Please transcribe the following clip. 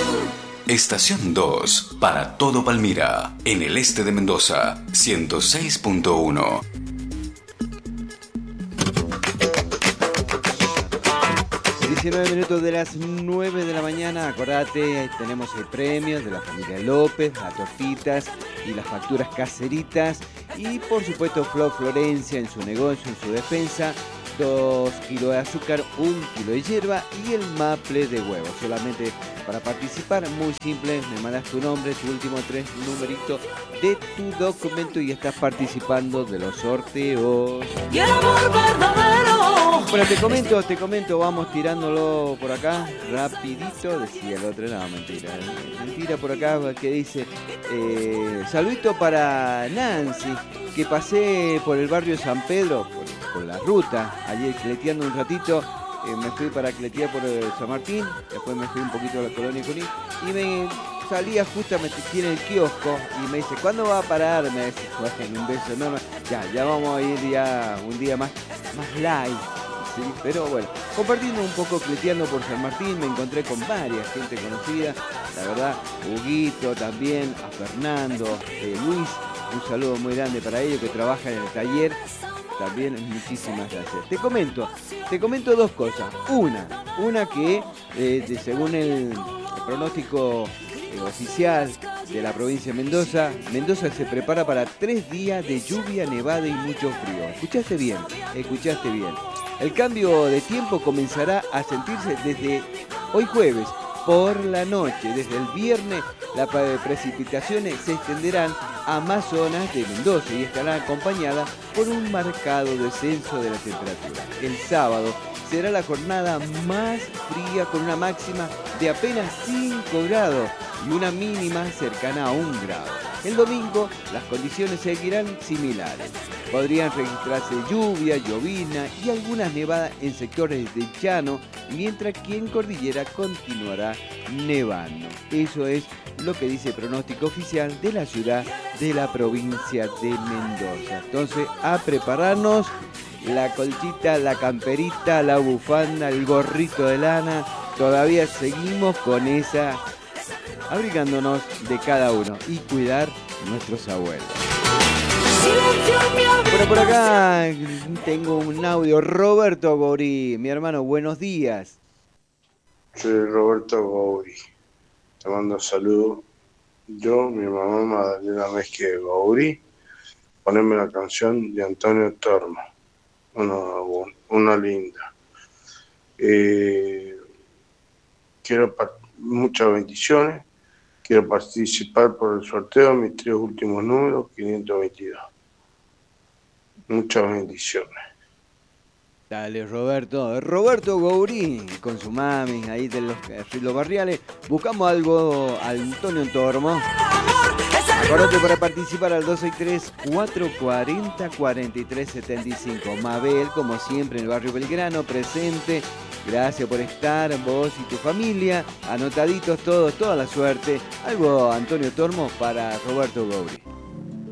Estación 2, para todo Palmira, en el este de Mendoza, 106.1. 19 minutos de las 9 de la mañana, acordate, tenemos el premio de la familia López, las tortitas y las facturas caseritas y por supuesto Flor Florencia en su negocio, en su despensa, 2 kilos de azúcar, 1 kilo de hierba y el maple de huevo. Solamente para participar, muy simple, me mandas tu nombre, tu último 3 numeritos de tu documento y estás participando de los sorteos. Y el amor verdadero. Bueno, te comento, vamos tirándolo por acá, rapidito, decía el otro, no, mentira, por acá que dice, saludito para Nancy, que pasé por el barrio San Pedro, por la ruta, ayer cleteando un ratito, me fui para cletear por el San Martín, después me fui un poquito a la Colonia Cuní, y me salía justamente aquí en el kiosco, y me dice, ¿cuándo va a parar? Me dice, bueno, un beso enorme, ya vamos a ir ya un día más live. Sí, pero bueno, compartiendo un poco, cleteando por San Martín, me encontré con varias gente conocida, la verdad, Huguito también, a Fernando, Luis, un saludo muy grande para ellos que trabajan en el taller, también muchísimas gracias. Te comento dos cosas, una que según el pronóstico oficial de la provincia de Mendoza se prepara para 3 días de lluvia, nevada y mucho frío. Escuchaste bien. El cambio de tiempo comenzará a sentirse desde hoy jueves por la noche. Desde el viernes las precipitaciones se extenderán a más zonas de Mendoza y estarán acompañadas por un marcado descenso de la temperatura. El sábado será la jornada más fría con una máxima de apenas 5 grados y una mínima cercana a 1 grado. El domingo las condiciones seguirán similares. Podrían registrarse lluvia, llovizna y algunas nevadas en sectores del llano, mientras que en cordillera continuará nevando. Eso es lo que dice el pronóstico oficial de la ciudad de la provincia de Mendoza. Entonces, a prepararnos la colchita, la camperita, la bufanda, el gorrito de lana. Todavía seguimos con esa, abrigándonos de cada uno y cuidar nuestros abuelos. Pero por acá tengo un audio. Roberto Goury, mi hermano, buenos días. Soy Roberto Goury, te mando saludos. Yo, mi mamá Magdalena Mezque Goury, poneme la canción de Antonio Tormo, una linda. Quiero muchas bendiciones. Quiero participar por el sorteo, mis 3 últimos números, 522. Muchas bendiciones. Dale, Roberto. Roberto Goury, con su mami, ahí de los barriales. Buscamos algo a Antonio Tormo. Acordate para participar al 263-440-4375. Mabel, como siempre, en el barrio Belgrano, presente. Gracias por estar, vos y tu familia. Anotaditos todos, toda la suerte. Algo, Antonio Tormo, para Roberto Goury.